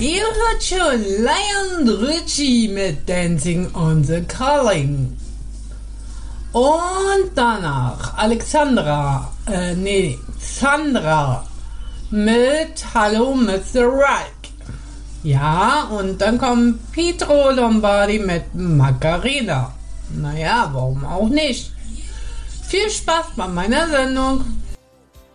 ihr hört schon Lion Richie mit Dancing on the Calling. Und danach Sandra mit Hallo Mr. Right. Ja, und dann kommt Pietro Lombardi mit Macarena. Naja, warum auch nicht? Viel Spaß bei meiner Sendung.